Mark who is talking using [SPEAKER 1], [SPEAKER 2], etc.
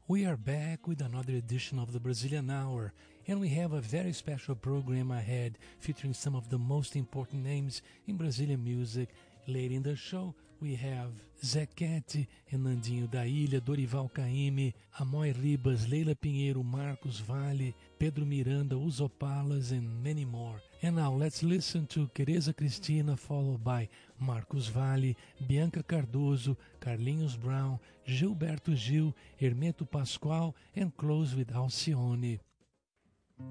[SPEAKER 1] We are back with another edition of the Brazilian Hour, and we have a very special program ahead featuring some of the most important names in Brazilian music. Later in the show, we have Zequete and Nandinho da Ilha, Dorival Caymmi, Amói Ribas, Leila Pinheiro, Marcos Valle, Pedro Miranda, Os Opalas, and many more. And now let's listen to Teresa Cristina, followed by Marcos Valle, Bianca Cardoso, Carlinhos Brown, Gilberto Gil, Hermeto Pascoal, and close with Alcione.